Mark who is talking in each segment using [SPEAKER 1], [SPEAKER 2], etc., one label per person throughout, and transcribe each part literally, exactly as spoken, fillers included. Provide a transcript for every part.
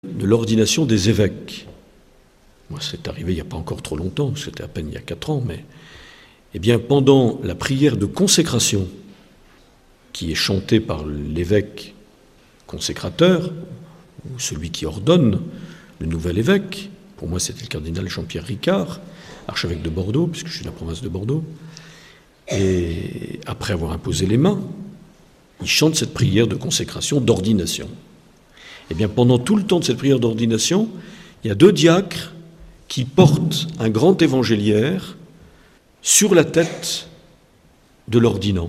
[SPEAKER 1] de l'ordination des évêques. Moi, c'est arrivé il n'y a pas encore trop longtemps, c'était à peine il y a quatre ans, mais eh bien, pendant la prière de consécration, qui est chantée par l'évêque consécrateur, ou celui qui ordonne le nouvel évêque, pour moi c'était le cardinal Jean-Pierre Ricard, archevêque de Bordeaux, puisque je suis de la province de Bordeaux, et après avoir imposé les mains, il chante cette prière de consécration, d'ordination. Eh bien, pendant tout le temps de cette prière d'ordination, il y a deux diacres qui portent un grand évangéliaire sur la tête de l'ordinant,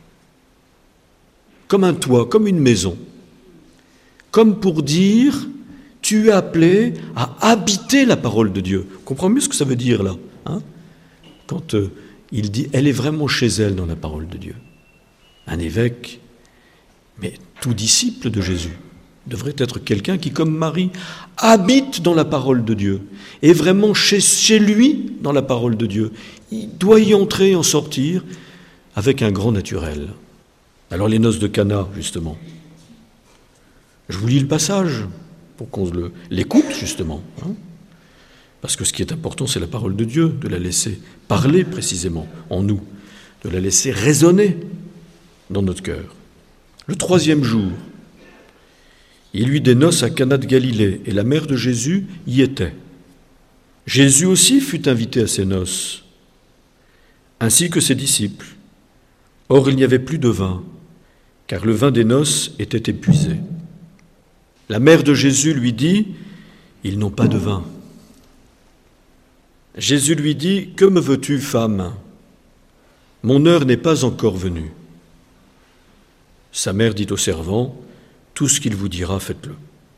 [SPEAKER 1] comme un toit, comme une maison, comme pour dire « tu es appelé à habiter la parole de Dieu ». Vous comprenez mieux ce que ça veut dire là, hein, quand euh, il dit « elle est vraiment chez elle dans la parole de Dieu ». Un évêque, mais tout disciple de Jésus, devrait être quelqu'un qui, comme Marie, habite dans la parole de Dieu, est vraiment chez, chez lui dans la parole de Dieu. Il doit y entrer et en sortir avec un grand naturel. Alors les noces de Cana, justement. Je vous lis le passage pour qu'on le, l'écoute, justement. Hein, parce que ce qui est important, c'est la parole de Dieu, de la laisser parler précisément en nous, de la laisser résonner dans notre cœur. Le troisième jour, il y eut des noces à Cana de Galilée, et la mère de Jésus y était. Jésus aussi fut invité à ces noces, ainsi que ses disciples. Or, il n'y avait plus de vin, car le vin des noces était épuisé. La mère de Jésus lui dit, « Ils n'ont pas de vin. » Jésus lui dit, « Que me veux-tu, femme ? Mon heure n'est pas encore venue. » Sa mère dit au servant, « Tout ce qu'il vous dira, faites-le. »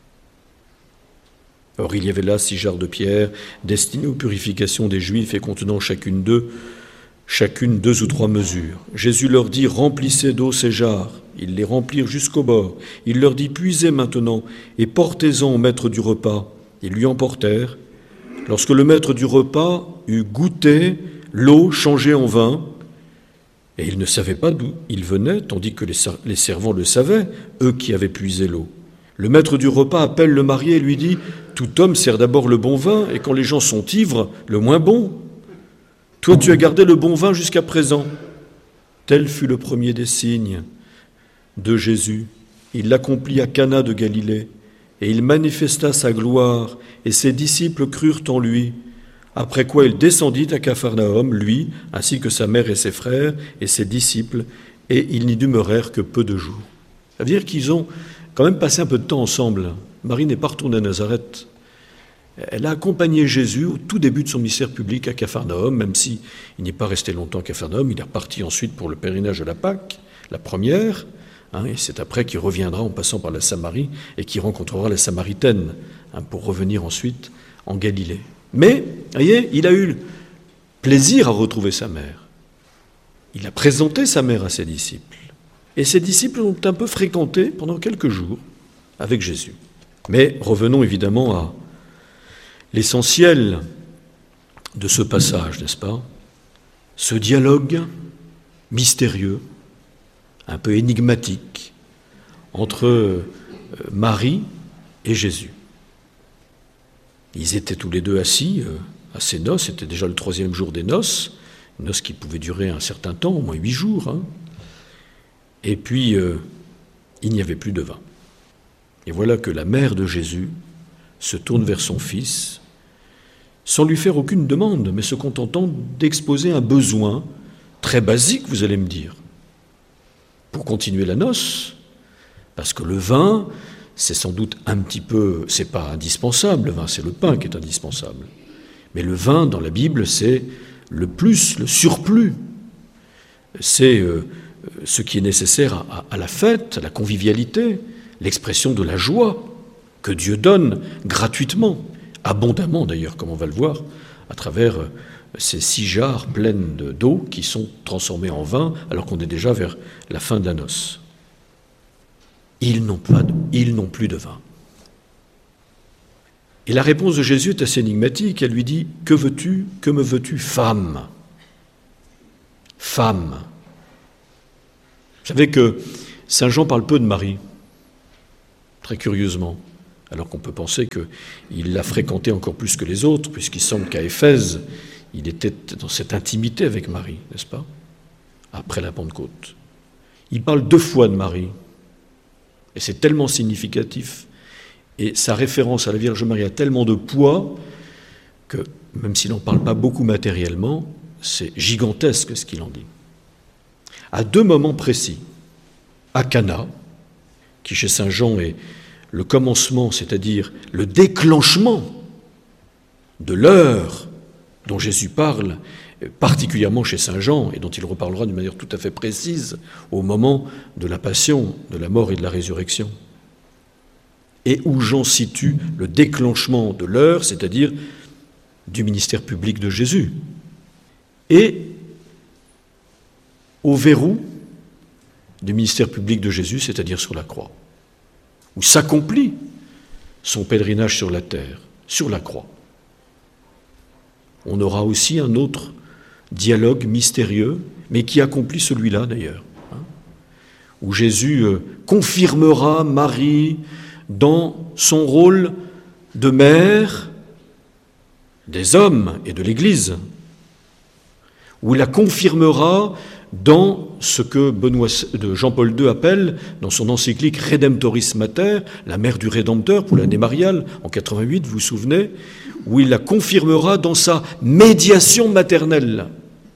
[SPEAKER 1] Or, il y avait là six jarres de pierre, destinées aux purifications des Juifs et contenant chacune d'eux, chacune deux ou trois mesures. Jésus leur dit, « Remplissez d'eau ces jarres. » Ils les remplirent jusqu'au bord. Il leur dit, « Puisez maintenant et portez-en au maître du repas. » Ils lui emportèrent. Lorsque le maître du repas eut goûté l'eau changée en vin, et il ne savait pas d'où il venait, tandis que les servants le savaient, eux qui avaient puisé l'eau. Le maître du repas appelle le marié et lui dit, « Tout homme sert d'abord le bon vin, et quand les gens sont ivres, le moins bon. Toi, tu as gardé le bon vin jusqu'à présent. » Tel fut le premier des signes de Jésus. Il l'accomplit à Cana de Galilée, et il manifesta sa gloire, et ses disciples crurent en lui. Après quoi il descendit à Capharnaüm, lui, ainsi que sa mère et ses frères et ses disciples, et ils n'y demeurèrent que peu de jours. Ça veut dire qu'ils ont quand même passé un peu de temps ensemble. Marie n'est pas retournée à Nazareth. Elle a accompagné Jésus au tout début de son ministère public à Capharnaüm, même s'il n'est pas resté longtemps à Capharnaüm. Il est reparti ensuite pour le pèlerinage de la Pâque, la première, hein, et c'est après qu'il reviendra en passant par la Samarie et qu'il rencontrera la Samaritaine, hein, pour revenir ensuite en Galilée. Mais, voyez, il a eu plaisir à retrouver sa mère. Il a présenté sa mère à ses disciples. Et ses disciples l'ont un peu fréquenté pendant quelques jours avec Jésus. Mais revenons évidemment à l'essentiel de ce passage, n'est-ce pas ? Ce dialogue mystérieux, un peu énigmatique, entre Marie et Jésus. Ils étaient tous les deux assis à ces noces, c'était déjà le troisième jour des noces, une noce qui pouvait durer un certain temps, au moins huit jours. Hein. Et puis, euh, il n'y avait plus de vin. Et voilà que la mère de Jésus se tourne vers son fils, sans lui faire aucune demande, mais se contentant d'exposer un besoin très basique, vous allez me dire, pour continuer la noce, parce que le vin, c'est sans doute un petit peu, c'est pas indispensable, le vin, c'est le pain qui est indispensable. Mais le vin, dans la Bible, c'est le plus, le surplus. C'est euh, ce qui est nécessaire à, à la fête, à la convivialité, l'expression de la joie que Dieu donne gratuitement, abondamment d'ailleurs, comme on va le voir, à travers ces six jarres pleines d'eau qui sont transformées en vin, alors qu'on est déjà vers la fin de la noce. Ils n'ont pas de, ils n'ont plus de vin. Et la réponse de Jésus est assez énigmatique. Elle lui dit, « Que veux-tu, que me veux-tu, femme ?» Femme. Vous savez que Saint Jean parle peu de Marie, très curieusement. alors qu'on peut penser qu'il l'a fréquenté encore plus que les autres, puisqu'il semble qu'à Éphèse, il était dans cette intimité avec Marie, n'est-ce pas, après la Pentecôte. Il parle deux fois de Marie, et c'est tellement significatif, et sa référence à la Vierge Marie a tellement de poids que, même s'il n'en parle pas beaucoup matériellement, c'est gigantesque ce qu'il en dit. À deux moments précis, à Cana, qui chez saint Jean est le commencement, c'est-à-dire le déclenchement de l'heure dont Jésus parle, particulièrement chez saint Jean, et dont il reparlera d'une manière tout à fait précise au moment de la passion, de la mort et de la résurrection, et où Jean situe le déclenchement de l'heure, c'est-à-dire du ministère public de Jésus, et au verrou du ministère public de Jésus, c'est-à-dire sur la croix, où s'accomplit son pèlerinage sur la terre, sur la croix. On aura aussi un autre dialogue mystérieux, mais qui accomplit celui-là d'ailleurs, hein, où Jésus confirmera Marie dans son rôle de mère des hommes et de l'Église, où il la confirmera dans ce que Benoît, de Jean-Paul deux appelle, dans son encyclique Redemptoris Mater, la mère du Rédempteur pour l'année mariale, en quatre-vingt-huit, vous vous souvenez, où il la confirmera dans sa médiation maternelle.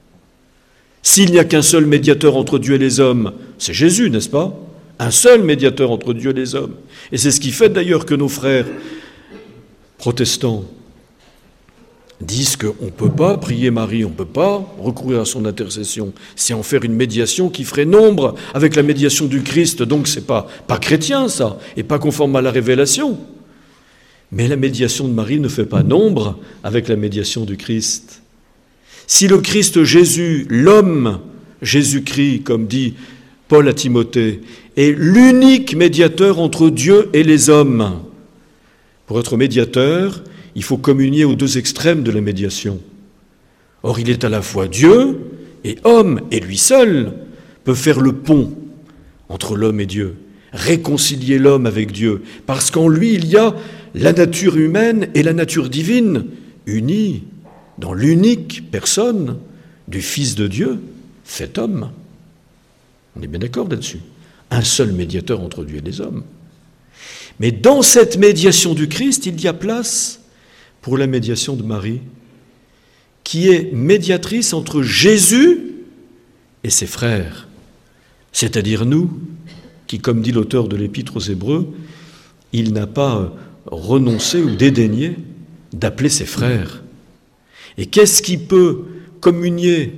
[SPEAKER 1] S'il n'y a qu'un seul médiateur entre Dieu et les hommes, c'est Jésus, n'est-ce pas ? Un seul médiateur entre Dieu et les hommes. Et c'est ce qui fait d'ailleurs que nos frères protestants disent qu'on ne peut pas prier Marie, on ne peut pas recourir à son intercession. C'est en faire une médiation qui ferait nombre avec la médiation du Christ. Donc c'est pas, pas chrétien ça, et pas conforme à la révélation. Mais la médiation de Marie ne fait pas nombre avec la médiation du Christ. Si le Christ Jésus, l'homme Jésus-Christ, comme dit Paul à Timothée, est l'unique médiateur entre Dieu et les hommes, pour être médiateur, il faut communier aux deux extrêmes de la médiation. Or, il est à la fois Dieu et homme, et lui seul peut faire le pont entre l'homme et Dieu, réconcilier l'homme avec Dieu, parce qu'en lui, il y a la nature humaine et la nature divine unies dans l'unique personne du Fils de Dieu, fait homme. On est bien d'accord là-dessus. Un seul médiateur entre Dieu et les hommes. Mais dans cette médiation du Christ, il y a place pour la médiation de Marie, qui est médiatrice entre Jésus et ses frères, c'est-à-dire nous, qui, comme dit l'auteur de l'Épître aux Hébreux, il n'a pas renoncé ou dédaigné d'appeler ses frères. Et qu'est-ce qui peut communier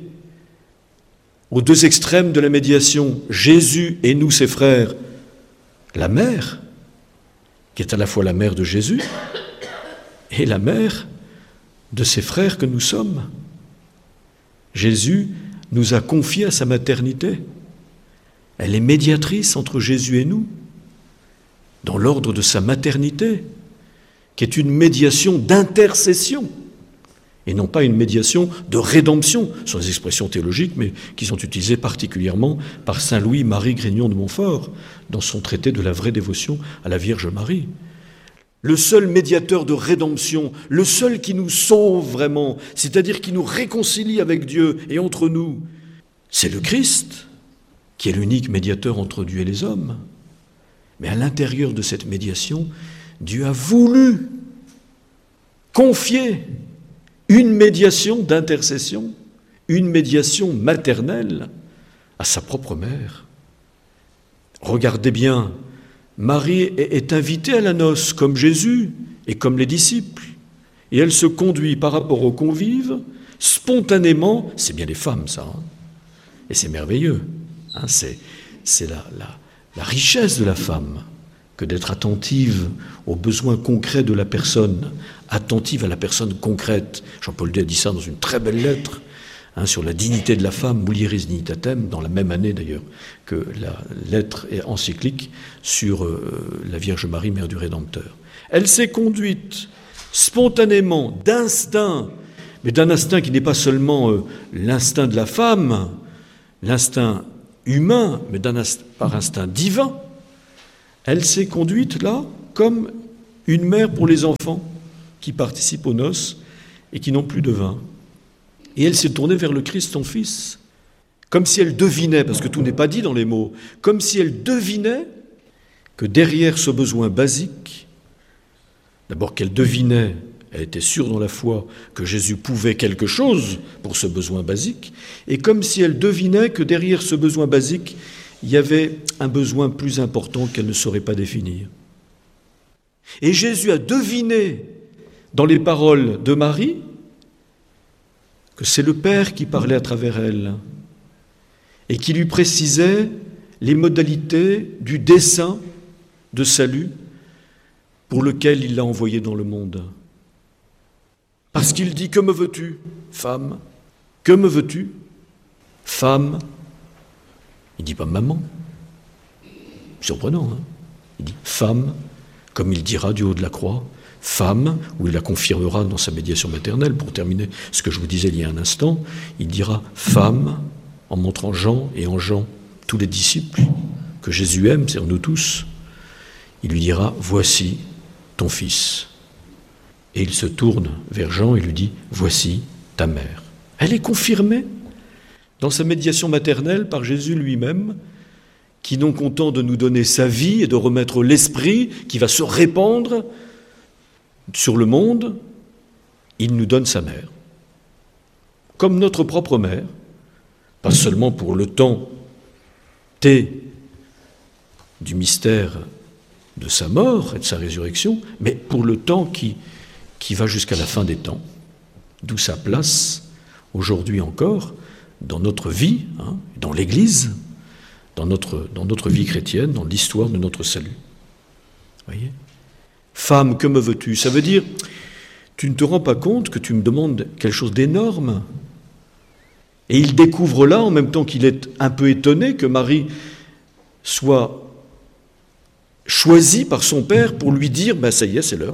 [SPEAKER 1] aux deux extrêmes de la médiation, Jésus et nous, ses frères? La mère, qui est à la fois la mère de Jésus et la mère de ses frères que nous sommes. Jésus nous a confié à sa maternité. Elle est médiatrice entre Jésus et nous, dans l'ordre de sa maternité, qui est une médiation d'intercession, et non pas une médiation de rédemption. Ce sont des expressions théologiques, mais qui sont utilisées particulièrement par saint Louis-Marie Grignon de Montfort, dans son traité de la vraie dévotion à la Vierge Marie. Le seul médiateur de rédemption, le seul qui nous sauve vraiment, c'est-à-dire qui nous réconcilie avec Dieu et entre nous, c'est le Christ, qui est l'unique médiateur entre Dieu et les hommes. Mais à l'intérieur de cette médiation, Dieu a voulu confier une médiation d'intercession, une médiation maternelle à sa propre mère. Regardez bien, Marie est invitée à la noce comme Jésus et comme les disciples, et elle se conduit par rapport aux convives spontanément. C'est bien les femmes, ça, hein, et c'est merveilleux. Hein, c'est c'est la, la, la richesse de la femme que d'être attentive aux besoins concrets de la personne, attentive à la personne concrète. Jean-Paul deux a dit ça dans une très belle lettre, hein, sur la dignité de la femme, Mulieris Dignitatem, dans la même année d'ailleurs que la lettre encyclique sur euh, la Vierge Marie, Mère du Rédempteur. Elle s'est conduite spontanément, d'instinct, mais d'un instinct qui n'est pas seulement euh, l'instinct de la femme, l'instinct humain, mais d'un inst- par instinct divin. Elle s'est conduite là comme une mère pour les enfants qui participent aux noces et qui n'ont plus de vin. Et elle s'est tournée vers le Christ, son Fils, comme si elle devinait, parce que tout n'est pas dit dans les mots, comme si elle devinait que derrière ce besoin basique, d'abord qu'elle devinait, elle était sûre dans la foi que Jésus pouvait quelque chose pour ce besoin basique, et comme si elle devinait que derrière ce besoin basique, il y avait un besoin plus important qu'elle ne saurait pas définir. Et Jésus a deviné dans les paroles de Marie que c'est le Père qui parlait à travers elle et qui lui précisait les modalités du dessein de salut pour lequel il l'a envoyé dans le monde. Parce qu'il dit « Que me veux-tu, femme ? Que me veux-tu, femme ?» Il ne dit pas « maman ». Surprenant, hein ? Il dit « femme », comme il dira du haut de la croix, « femme », où il la confirmera dans sa médiation maternelle, pour terminer ce que je vous disais il y a un instant, il dira « femme », en montrant Jean et en Jean, tous les disciples que Jésus aime, c'est-à-dire nous tous, il lui dira « voici ton fils ». Et il se tourne vers Jean et lui dit « voici ta mère ». Elle est confirmée dans sa médiation maternelle par Jésus lui-même, qui, non content de nous donner sa vie et de remettre l'esprit qui va se répandre sur le monde, il nous donne sa mère. Comme notre propre mère, pas seulement pour le temps T du mystère de sa mort et de sa résurrection, mais pour le temps qui, qui va jusqu'à la fin des temps, d'où sa place, aujourd'hui encore, dans notre vie, hein, dans l'Église, dans notre, dans notre vie chrétienne, dans l'histoire de notre salut. Voyez ? Femme, que me veux-tu ? Ça veut dire, tu ne te rends pas compte que tu me demandes quelque chose d'énorme ? Et il découvre là, en même temps qu'il est un peu étonné que Marie soit choisie par son père pour lui dire, ben ça y est, c'est l'heure.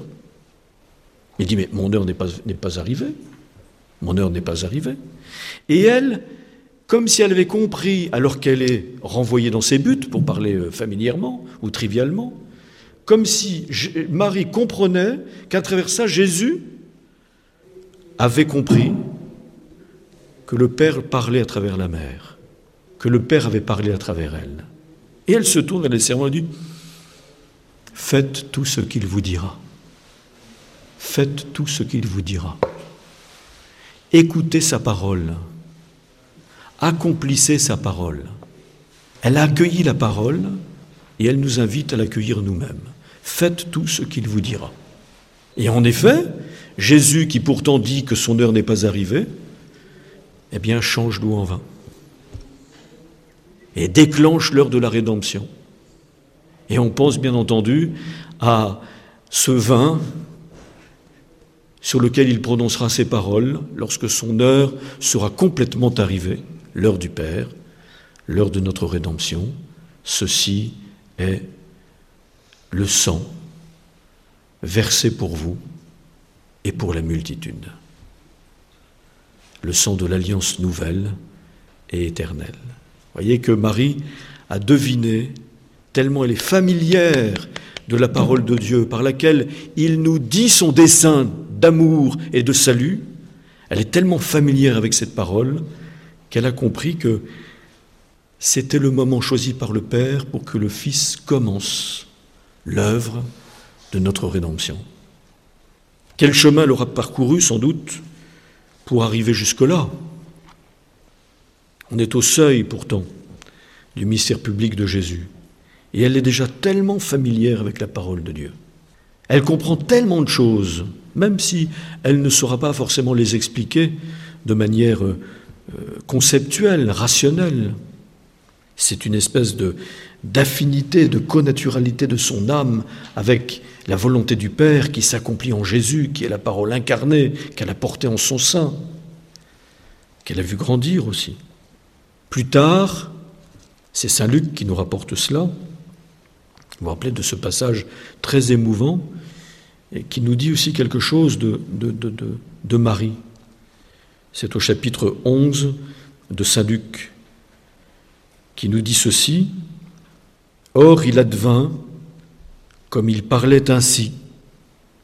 [SPEAKER 1] Il dit, mais mon heure n'est pas, n'est pas arrivée. Mon heure n'est pas arrivée. Et elle, comme si elle avait compris, alors qu'elle est renvoyée dans ses buts, pour parler familièrement ou trivialement, comme si Marie comprenait qu'à travers ça, Jésus avait compris que le Père parlait à travers la mère, que le Père avait parlé à travers elle. Et elle se tourne vers les servants et dit, « Faites tout ce qu'il vous dira. Faites tout ce qu'il vous dira. Écoutez sa parole. Accomplissez sa parole. » Elle a accueilli la parole et elle nous invite à l'accueillir nous-mêmes. Faites tout ce qu'il vous dira. Et en effet, Jésus, qui pourtant dit que son heure n'est pas arrivée, eh bien, change d'eau en vin et déclenche l'heure de la rédemption. Et on pense bien entendu à ce vin sur lequel il prononcera ses paroles lorsque son heure sera complètement arrivée, l'heure du Père, l'heure de notre rédemption. Ceci est le sang versé pour vous et pour la multitude. Le sang de l'alliance nouvelle et éternelle. Voyez que Marie a deviné, tellement elle est familière de la parole de Dieu, par laquelle il nous dit son dessein d'amour et de salut, elle est tellement familière avec cette parole qu'elle a compris que c'était le moment choisi par le Père pour que le Fils commence l'œuvre de notre rédemption. Quel chemin elle aura parcouru, sans doute, pour arriver jusque-là ? On est au seuil, pourtant, du mystère public de Jésus. Et elle est déjà tellement familière avec la parole de Dieu. Elle comprend tellement de choses, même si elle ne saura pas forcément les expliquer de manière euh, conceptuelle, rationnelle. C'est une espèce de, d'affinité, de connaturalité de son âme avec la volonté du Père qui s'accomplit en Jésus, qui est la parole incarnée, qu'elle a portée en son sein, qu'elle a vu grandir aussi. Plus tard, c'est saint Luc qui nous rapporte cela. Vous vous rappelez de ce passage très émouvant et qui nous dit aussi quelque chose de, de, de, de, de Marie. C'est au chapitre onze de saint Luc qui nous dit ceci. « Or, il advint, comme il parlait ainsi,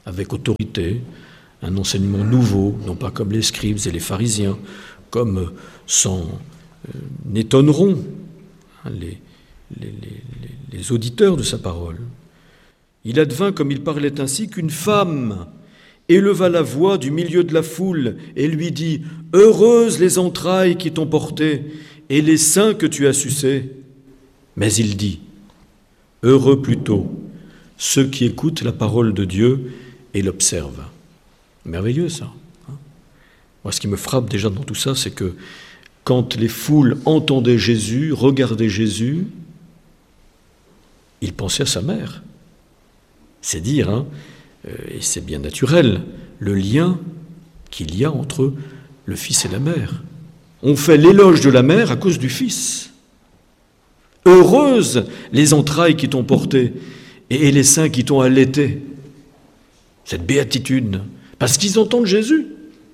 [SPEAKER 1] avec autorité, un enseignement nouveau, non pas comme les scribes et les pharisiens, comme s'en euh, étonneront hein, les, les, les, les auditeurs de sa parole. Il advint, comme il parlait ainsi, qu'une femme éleva la voix du milieu de la foule et lui dit « Heureuses les entrailles qui t'ont porté et les seins que tu as sucés !» Mais il dit « Heureux plutôt ceux qui écoutent la parole de Dieu et l'observent. » Merveilleux ça. Hein. Moi, ce qui me frappe déjà dans tout ça, c'est que quand les foules entendaient Jésus, regardaient Jésus, ils pensaient à sa mère. C'est dire, hein, et c'est bien naturel, le lien qu'il y a entre le Fils et la mère. On fait l'éloge de la mère à cause du Fils. Heureuses les entrailles qui t'ont porté et les seins qui t'ont allaité. Cette béatitude, parce qu'ils entendent Jésus.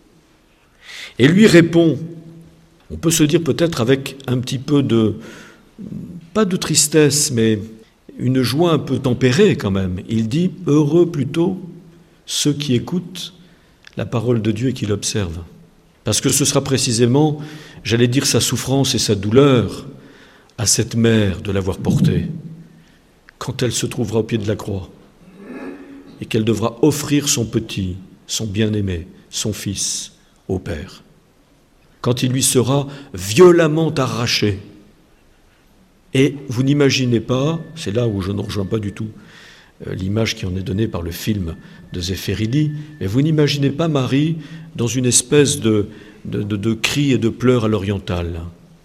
[SPEAKER 1] Et lui répond, on peut se dire peut-être avec un petit peu de, pas de tristesse, mais une joie un peu tempérée quand même. Il dit « Heureux plutôt ceux qui écoutent la parole de Dieu et qui l'observent. » Parce que ce sera précisément, j'allais dire, sa souffrance et sa douleur à cette mère de l'avoir portée, quand elle se trouvera au pied de la croix et qu'elle devra offrir son petit, son bien-aimé, son fils au Père. Quand il lui sera violemment arraché. Et vous n'imaginez pas, c'est là où je ne rejoins pas du tout l'image qui en est donnée par le film de Zeffirelli, mais vous n'imaginez pas Marie dans une espèce de, de, de, de cri et de pleurs à l'orientale.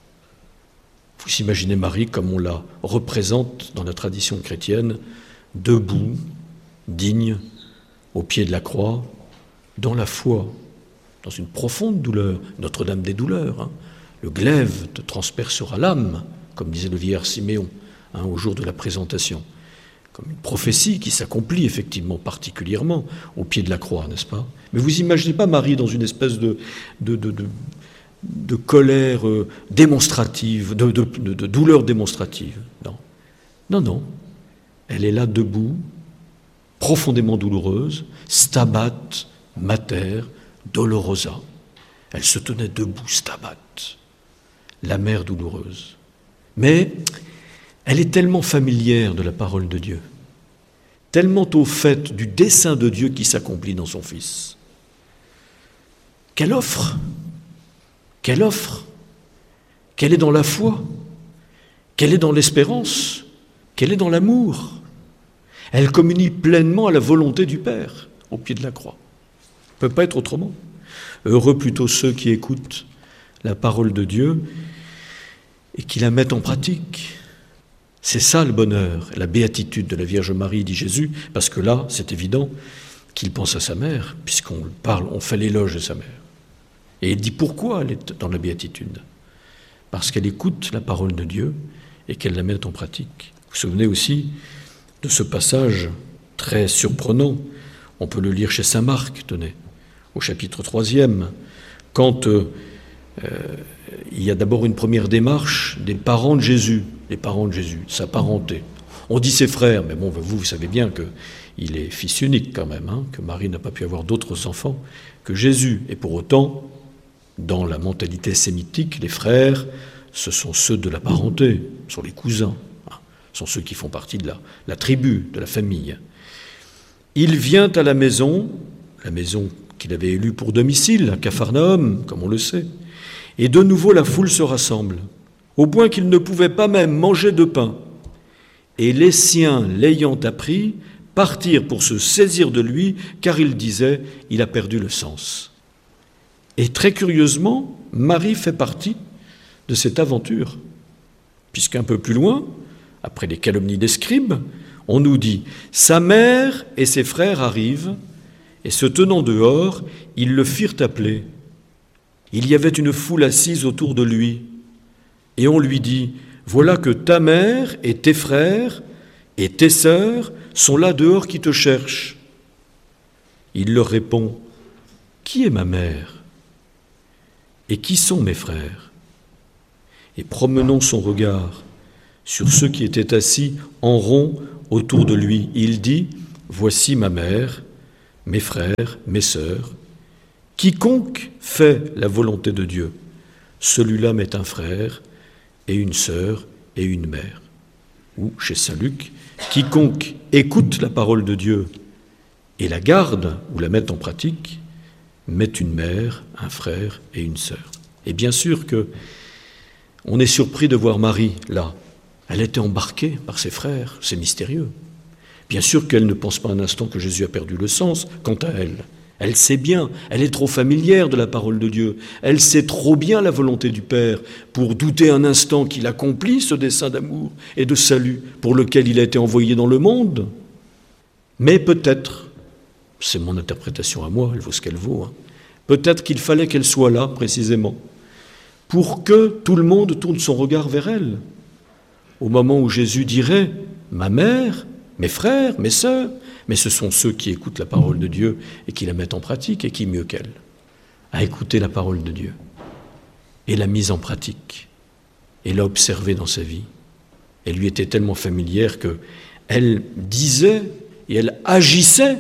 [SPEAKER 1] Vous imaginez Marie comme on la représente dans la tradition chrétienne, debout, digne, au pied de la croix, dans la foi, dans une profonde douleur, Notre-Dame des douleurs. Hein. Le glaive te transpercera l'âme, comme disait le vieillard Siméon hein, au jour de la présentation. Comme une prophétie qui s'accomplit effectivement particulièrement au pied de la croix, n'est-ce pas? Mais vous imaginez pas Marie dans une espèce de, de, de, de, de colère euh, démonstrative, de, de, de, de douleur démonstrative. Non. Non, non. Elle est là debout, profondément douloureuse, stabat mater dolorosa. Elle se tenait debout, stabat, la mère douloureuse. Mais elle est tellement familière de la parole de Dieu, tellement au fait du dessein de Dieu qui s'accomplit dans son Fils, qu'elle offre, qu'elle offre, qu'elle est dans la foi, qu'elle est dans l'espérance, qu'elle est dans l'amour. Elle communie pleinement à la volonté du Père, au pied de la croix. Ça ne peut pas être autrement. Heureux plutôt ceux qui écoutent la parole de Dieu et qui la mettent en pratique. C'est ça le bonheur, la béatitude de la Vierge Marie, dit Jésus, parce que là, c'est évident qu'il pense à sa mère, puisqu'on parle, on fait l'éloge de sa mère. Et il dit pourquoi elle est dans la béatitude. Parce qu'elle écoute la parole de Dieu et qu'elle la met en pratique. Vous vous souvenez aussi de ce passage très surprenant, on peut le lire chez saint Marc, tenez, au chapitre troisième, quand euh, euh, il y a d'abord une première démarche des parents de Jésus, les parents de Jésus, sa parenté. On dit ses frères, mais bon, vous, vous savez bien qu'il est fils unique quand même, hein, que Marie n'a pas pu avoir d'autres enfants que Jésus. Et pour autant, dans la mentalité sémitique, les frères, ce sont ceux de la parenté, ce sont les cousins, hein, ce sont ceux qui font partie de la, la tribu, de la famille. Il vient à la maison, la maison qu'il avait élue pour domicile, à Capharnaüm, comme on le sait, et de nouveau la foule se rassemble, au point qu'il ne pouvait pas même manger de pain. Et les siens, l'ayant appris, partirent pour se saisir de lui, car ils disaient « il a perdu le sens ». Et très curieusement, Marie fait partie de cette aventure, puisqu'un peu plus loin, après les calomnies des scribes, on nous dit « sa mère et ses frères arrivent, et se tenant dehors, ils le firent appeler. Il y avait une foule assise autour de lui, et on lui dit « voilà que ta mère et tes frères et tes sœurs sont là dehors qui te cherchent. » Il leur répond « qui est ma mère ? Et qui sont mes frères ?» Et promenant son regard sur ceux qui étaient assis en rond autour de lui, il dit « voici ma mère, mes frères, mes sœurs, quiconque fait la volonté de Dieu, celui-là m'est un frère et une sœur et une mère. » Ou chez saint Luc, « quiconque écoute la parole de Dieu et la garde ou la met en pratique, met une mère, un frère et une sœur. » Et bien sûr que on est surpris de voir Marie là. Elle était embarquée par ses frères, c'est mystérieux. Bien sûr qu'elle ne pense pas un instant que Jésus a perdu le sens, quant à elle. Elle sait bien, elle est trop familière de la parole de Dieu. Elle sait trop bien la volonté du Père pour douter un instant qu'il accomplit ce dessein d'amour et de salut pour lequel il a été envoyé dans le monde. Mais peut-être, c'est mon interprétation à moi, elle vaut ce qu'elle vaut, hein, peut-être qu'il fallait qu'elle soit là, précisément, pour que tout le monde tourne son regard vers elle. Au moment où Jésus dirait « Ma mère, mes frères, mes sœurs », mais ce sont ceux qui écoutent la parole de Dieu et qui la mettent en pratique, et qui mieux qu'elle a écouté la parole de Dieu et l'a mise en pratique et l'a observée dans sa vie. Elle lui était tellement familière qu'elle disait et elle agissait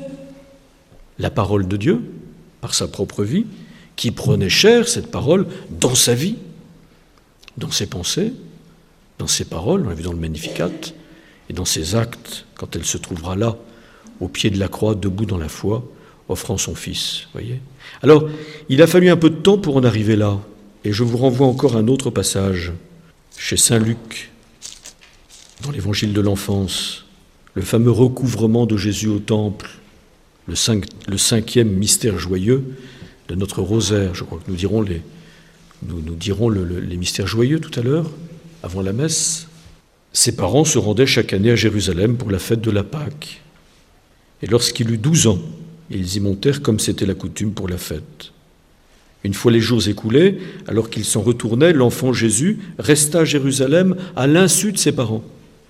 [SPEAKER 1] la parole de Dieu par sa propre vie, qui prenait chair, cette parole, dans sa vie, dans ses pensées, dans ses paroles, on l'a vu dans le Magnificat, et dans ses actes, quand elle se trouvera là, au pied de la croix, debout dans la foi, offrant son Fils. Voyez ? Alors, il a fallu un peu de temps pour en arriver là, et je vous renvoie encore à un autre passage, chez saint Luc, dans l'Évangile de l'enfance, le fameux recouvrement de Jésus au temple, le, cinq, le cinquième mystère joyeux de notre rosaire. Je crois que nous dirons les, nous, nous dirons le, le, les mystères joyeux tout à l'heure, avant la messe. Ses parents se rendaient chaque année à Jérusalem pour la fête de la Pâque. Et lorsqu'il eut douze ans, ils y montèrent comme c'était la coutume pour la fête. Une fois les jours écoulés, alors qu'ils s'en retournaient, l'enfant Jésus resta à Jérusalem à l'insu de ses parents.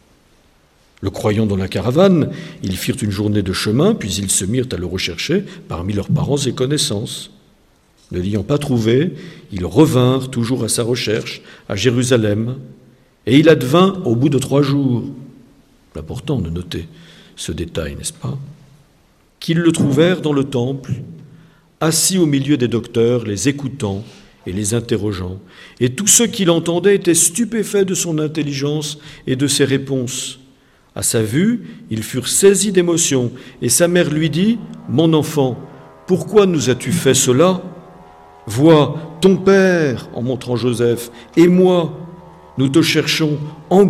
[SPEAKER 1] Le croyant dans la caravane, ils firent une journée de chemin, puis ils se mirent à le rechercher parmi leurs parents et connaissances. Ne l'ayant pas trouvé, ils revinrent toujours à sa recherche à Jérusalem. Et il advint au bout de trois jours, important de noter ce détail, n'est-ce pas, qu'ils le trouvèrent dans le temple, assis au milieu des docteurs, les écoutant et les interrogeant. Et tous ceux qui l'entendaient étaient stupéfaits de son intelligence et de ses réponses. À sa vue, ils furent saisis d'émotion, et sa mère lui dit : « Mon enfant, pourquoi nous as-tu fait cela ? Vois, ton père, en montrant Joseph, et moi, nous te cherchons angoissés. »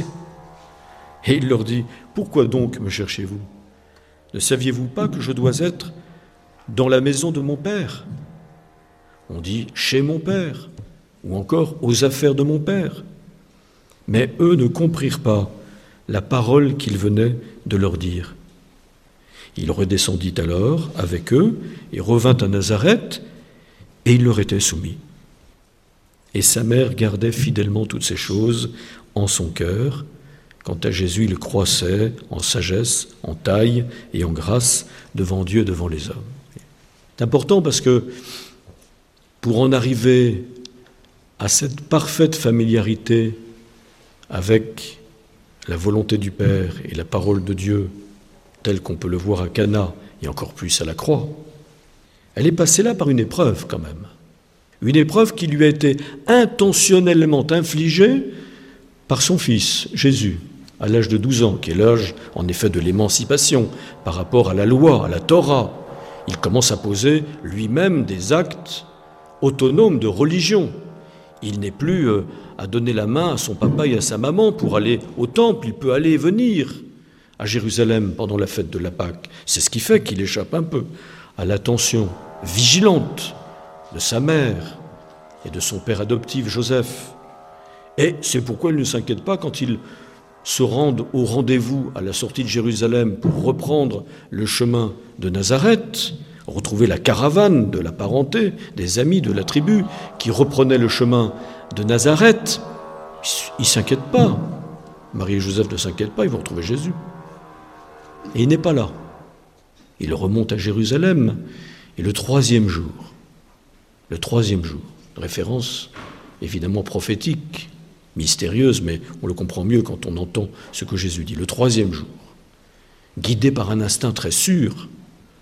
[SPEAKER 1] Et il leur dit : « Pourquoi donc me cherchez-vous ? Ne saviez-vous pas que je dois être dans la maison de mon père ? » On dit « chez mon père » ou encore « aux affaires de mon père ». Mais eux ne comprirent pas la parole qu'il venait de leur dire. Il redescendit alors avec eux et revint à Nazareth, et il leur était soumis. Et sa mère gardait fidèlement toutes ces choses en son cœur. Quant à Jésus, il croissait en sagesse, en taille et en grâce devant Dieu et devant les hommes. C'est important parce que pour en arriver à cette parfaite familiarité avec la volonté du Père et la parole de Dieu, telle qu'on peut le voir à Cana et encore plus à la croix, elle est passée là par une épreuve quand même. Une épreuve qui lui a été intentionnellement infligée par son fils, Jésus, à l'âge de douze ans, qui est l'âge en effet de l'émancipation par rapport à la loi, à la Torah. Il commence à poser lui-même des actes autonomes de religion. Il n'est plus euh, à donner la main à son papa et à sa maman pour aller au temple. Il peut aller et venir à Jérusalem pendant la fête de la Pâque. C'est ce qui fait qu'il échappe un peu à l'attention vigilante de sa mère et de son père adoptif Joseph. Et c'est pourquoi il ne s'inquiète pas quand ils se rendent au rendez-vous à la sortie de Jérusalem pour reprendre le chemin de Nazareth, retrouver la caravane de la parenté, des amis de la tribu qui reprenaient le chemin de Nazareth. Ils ne s'inquiètent pas. Marie et Joseph ne s'inquiètent pas, ils vont retrouver Jésus. Et il n'est pas là. Il remonte à Jérusalem, et le troisième jour, le troisième jour, référence évidemment prophétique, mystérieuse, mais on le comprend mieux quand on entend ce que Jésus dit. Le troisième jour, guidé par un instinct très sûr,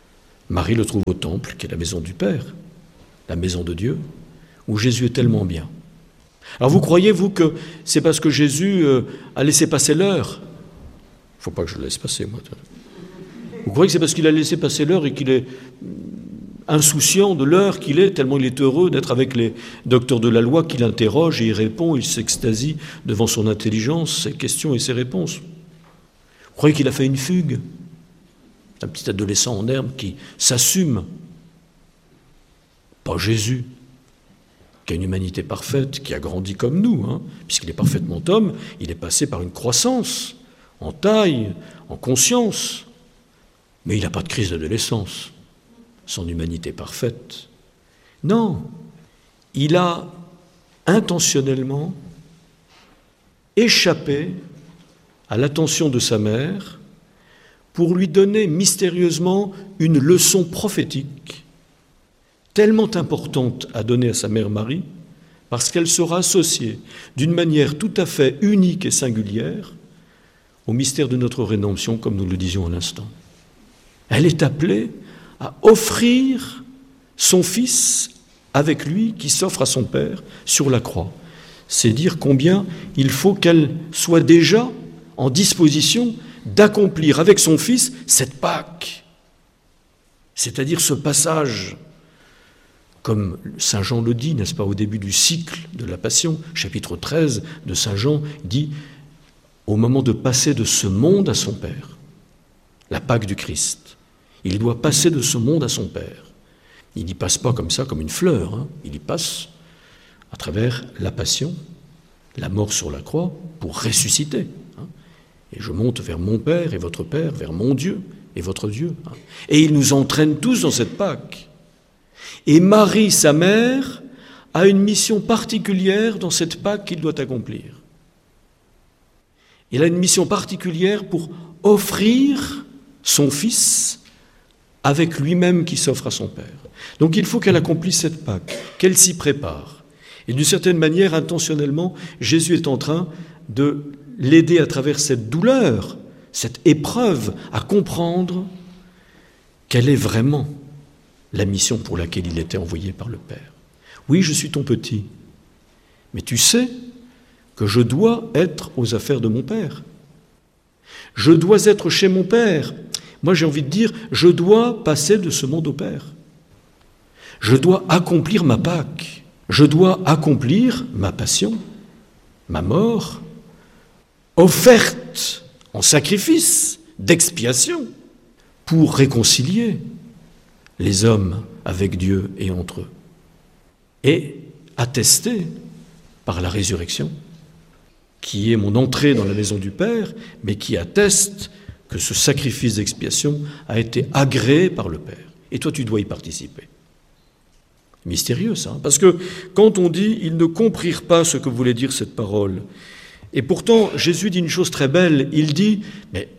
[SPEAKER 1] Marie le trouve au temple, qui est la maison du Père, la maison de Dieu, où Jésus est tellement bien. Alors vous croyez, vous, que c'est parce que Jésus euh, a laissé passer l'heure? Il ne faut pas que je le laisse passer, moi. Vous croyez que c'est parce qu'il a laissé passer l'heure et qu'il est insouciant de l'heure qu'il est, tellement il est heureux d'être avec les docteurs de la loi qui l'interrogent et il répond, il s'extasie devant son intelligence, ses questions et ses réponses. Vous croyez qu'il a fait une fugue? Un petit adolescent en herbe qui s'assume. Pas Jésus, qui a une humanité parfaite, qui a grandi comme nous, hein, puisqu'il est parfaitement homme, il est passé par une croissance, en taille, en conscience, mais il n'a pas de crise d'adolescence, son humanité parfaite. Non, il a intentionnellement échappé à l'attention de sa mère pour lui donner mystérieusement une leçon prophétique tellement importante à donner à sa mère Marie, parce qu'elle sera associée d'une manière tout à fait unique et singulière au mystère de notre rédemption, comme nous le disions à l'instant. Elle est appelée à offrir son Fils avec lui, qui s'offre à son Père sur la croix. C'est dire combien il faut qu'elle soit déjà en disposition d'accomplir avec son Fils cette Pâque, c'est-à-dire ce passage, comme saint Jean le dit, n'est-ce pas, au début du cycle de la Passion, chapitre treize de saint Jean, dit au moment de passer de ce monde à son Père, la Pâque du Christ. Il doit passer de ce monde à son Père. Il n'y passe pas comme ça, comme une fleur, hein. Il y passe à travers la Passion, la mort sur la croix, pour ressusciter. Hein. Et je monte vers mon Père et votre Père, vers mon Dieu et votre Dieu. Hein. Et il nous entraîne tous dans cette Pâque. Et Marie, sa mère, a une mission particulière dans cette Pâque qu'il doit accomplir. Il a une mission particulière pour offrir son Fils avec lui-même qui s'offre à son Père. Donc il faut qu'elle accomplisse cette Pâque, qu'elle s'y prépare. Et d'une certaine manière, intentionnellement, Jésus est en train de l'aider à travers cette douleur, cette épreuve, à comprendre quelle est vraiment la mission pour laquelle il était envoyé par le Père. Oui, je suis ton petit, mais tu sais que je dois être aux affaires de mon Père. Je dois être chez mon Père. Moi, j'ai envie de dire, je dois passer de ce monde au Père. Je dois accomplir ma Pâque. Je dois accomplir ma passion, ma mort, offerte en sacrifice d'expiation pour réconcilier les hommes avec Dieu et entre eux, et attesté par la résurrection, qui est mon entrée dans la maison du Père, mais qui atteste que ce sacrifice d'expiation a été agréé par le Père. Et toi, tu dois y participer. Mystérieux, ça, hein, parce que quand on dit « ils ne comprirent pas ce que voulait dire cette parole », et pourtant, Jésus dit une chose très belle, il dit « mais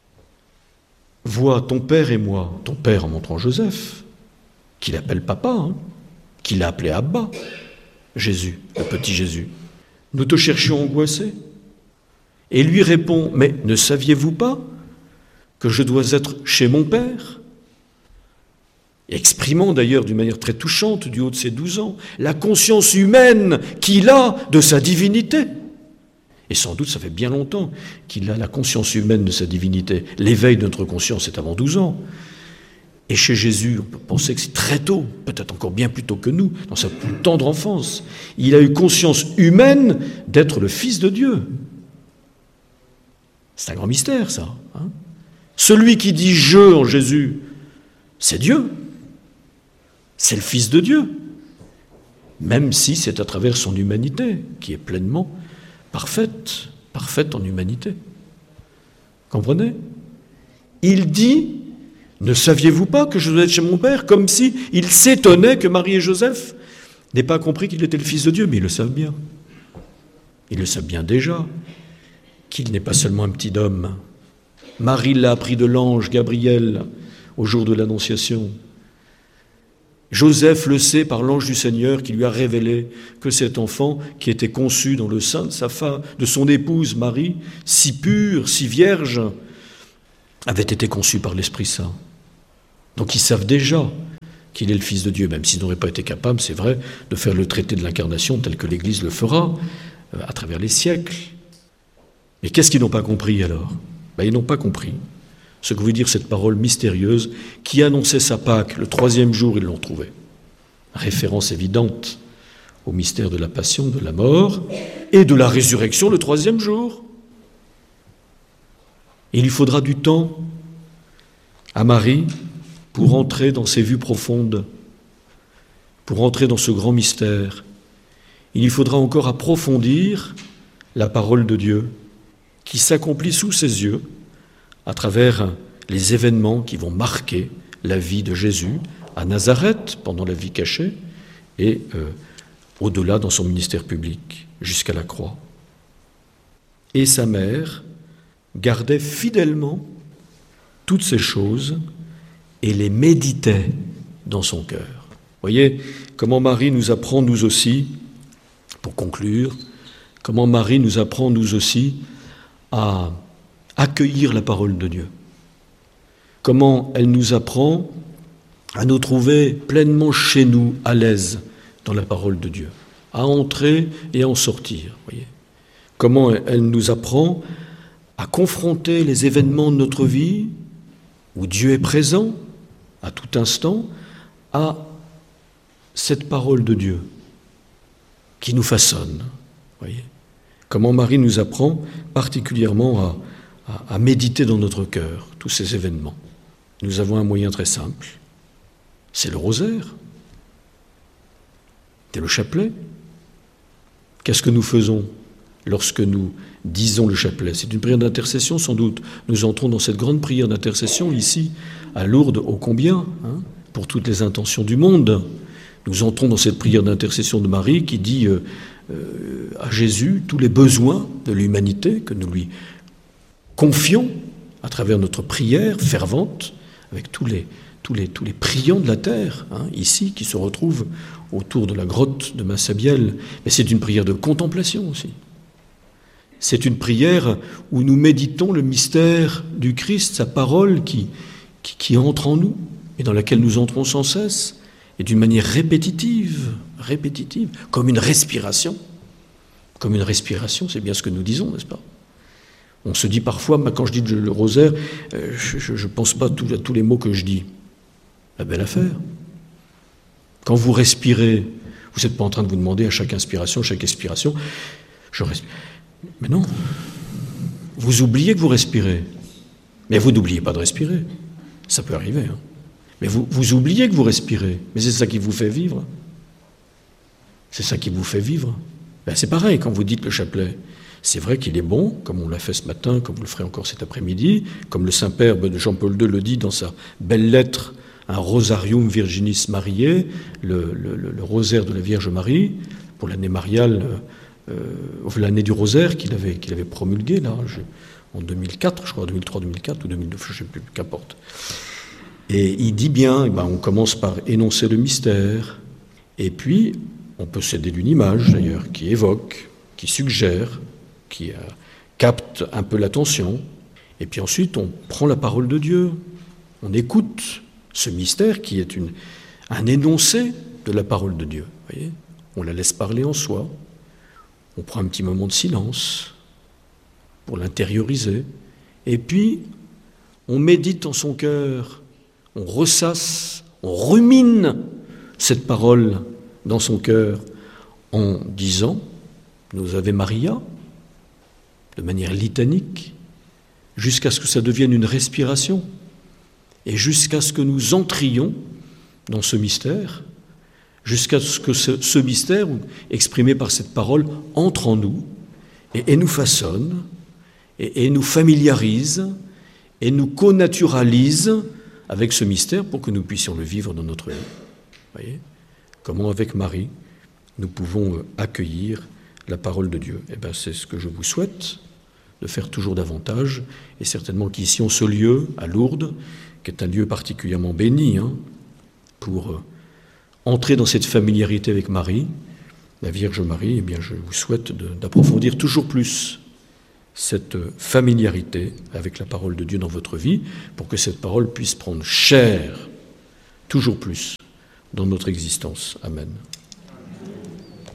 [SPEAKER 1] vois ton père et moi, ton père en montrant Joseph, qu'il appelle papa, hein, qu'il a appelé Abba, Jésus, le petit Jésus. Nous te cherchions angoissés. » Et lui répond « mais ne saviez-vous pas que je dois être chez mon Père ?» Exprimant d'ailleurs d'une manière très touchante, du haut de ses douze ans, la conscience humaine qu'il a de sa divinité. Et sans doute, ça fait bien longtemps qu'il a la conscience humaine de sa divinité. L'éveil de notre conscience est avant douze ans. Et chez Jésus, on peut penser que c'est très tôt, peut-être encore bien plus tôt que nous, dans sa plus tendre enfance. Il a eu conscience humaine d'être le Fils de Dieu. C'est un grand mystère, ça. Hein ? Celui qui dit « je » en Jésus, c'est Dieu. C'est le Fils de Dieu. Même si c'est à travers son humanité, qui est pleinement parfaite, parfaite en humanité. Comprenez ? Il dit « ne saviez-vous pas que je dois être chez mon Père ?» Comme si il s'étonnait que Marie et Joseph n'aient pas compris qu'il était le Fils de Dieu, mais ils le savent bien. Ils le savent bien déjà, qu'il n'est pas seulement un petit homme. Marie l'a appris de l'ange Gabriel au jour de l'Annonciation. Joseph le sait par l'ange du Seigneur qui lui a révélé que cet enfant qui était conçu dans le sein de sa femme, de son épouse Marie, si pure, si vierge, avait été conçu par l'Esprit Saint. Donc ils savent déjà qu'il est le Fils de Dieu, même s'ils n'auraient pas été capables, c'est vrai, de faire le traité de l'incarnation tel que l'Église le fera euh, à travers les siècles. Mais qu'est-ce qu'ils n'ont pas compris alors ? Ben, ils n'ont pas compris ce que veut dire cette parole mystérieuse qui annonçait sa Pâque. Le troisième jour, ils l'ont trouvée. Référence évidente au mystère de la passion, de la mort et de la résurrection le troisième jour. Il lui faudra du temps à Marie pour entrer dans ces vues profondes, pour entrer dans ce grand mystère. Il lui faudra encore approfondir la parole de Dieu qui s'accomplit sous ses yeux à travers les événements qui vont marquer la vie de Jésus à Nazareth pendant la vie cachée et euh, au-delà dans son ministère public jusqu'à la croix. Et sa mère gardait fidèlement toutes ces choses et les méditait dans son cœur. Voyez comment Marie nous apprend, nous aussi, pour conclure, comment Marie nous apprend, nous aussi, à accueillir la parole de Dieu. Comment elle nous apprend à nous trouver pleinement chez nous, à l'aise dans la parole de Dieu, à entrer et à en sortir. Voyez. Comment elle nous apprend à confronter les événements de notre vie, où Dieu est présent, à tout instant, à cette parole de Dieu qui nous façonne. Voyez. Comment Marie nous apprend particulièrement à, à, à méditer dans notre cœur tous ces événements. Nous avons un moyen très simple, c'est le rosaire, c'est le chapelet. Qu'est-ce que nous faisons lorsque nous disons le chapelet ? C'est une prière d'intercession sans doute. Nous entrons dans cette grande prière d'intercession ici, à Lourdes, ô combien, hein, pour toutes les intentions du monde. Nous entrons dans cette prière d'intercession de Marie qui dit euh, euh, à Jésus tous les besoins de l'humanité que nous lui confions à travers notre prière fervente, avec tous les, tous les, tous les priants de la terre, hein, ici, qui se retrouvent autour de la grotte de Massabielle. Mais c'est une prière de contemplation aussi. C'est une prière où nous méditons le mystère du Christ, sa parole qui, qui, qui entre en nous et dans laquelle nous entrons sans cesse et d'une manière répétitive, répétitive, comme une respiration. Comme une respiration, c'est bien ce que nous disons, n'est-ce pas ? On se dit parfois, quand je dis le rosaire, je ne pense pas à tous les mots que je dis. La belle affaire. Quand vous respirez, vous n'êtes pas en train de vous demander à chaque inspiration, à chaque expiration, je respire. Mais non, vous oubliez que vous respirez. Mais vous n'oubliez pas de respirer. Ça peut arriver. Hein. Mais vous, vous oubliez que vous respirez. Mais c'est ça qui vous fait vivre. C'est ça qui vous fait vivre. Ben, c'est pareil quand vous dites le chapelet. C'est vrai qu'il est bon, comme on l'a fait ce matin, comme vous le ferez encore cet après-midi, comme le Saint-Père de Jean-Paul deux le dit dans sa belle lettre, un Rosarium Virginis Mariae, le, le, le rosaire de la Vierge Marie, pour l'année mariale, euh, l'année du rosaire qu'il avait, qu'il avait promulgué là, je, en deux mille quatre, je crois, deux mille trois, deux mille quatre ou deux mille neuf, je ne sais plus, qu'importe. Et il dit bien, eh ben, on commence par énoncer le mystère, et puis on peut s'aider d'une image d'ailleurs, qui évoque, qui suggère, qui euh, capte un peu l'attention, et puis ensuite on prend la parole de Dieu, on écoute ce mystère qui est une, un énoncé de la parole de Dieu. Voyez, on la laisse parler en soi, on prend un petit moment de silence pour l'intérioriser, et puis on médite en son cœur, on ressasse, on rumine cette parole dans son cœur en disant nos Ave Maria de manière litanique, jusqu'à ce que ça devienne une respiration et jusqu'à ce que nous entrions dans ce mystère, jusqu'à ce que ce, ce mystère, exprimé par cette parole, entre en nous et, et nous façonne et, et nous familiarise et nous connaturalise avec ce mystère pour que nous puissions le vivre dans notre vie. Voyez ? Comment avec Marie, nous pouvons accueillir la parole de Dieu. Eh bien, c'est ce que je vous souhaite, de faire toujours davantage, et certainement qu'ici, en ce lieu, à Lourdes, qui est un lieu particulièrement béni, hein, pour euh, entrer dans cette familiarité avec Marie, la Vierge Marie, eh bien, je vous souhaite de, d'approfondir toujours plus cette familiarité avec la parole de Dieu dans votre vie, pour que cette parole puisse prendre chair toujours plus dans notre existence. Amen.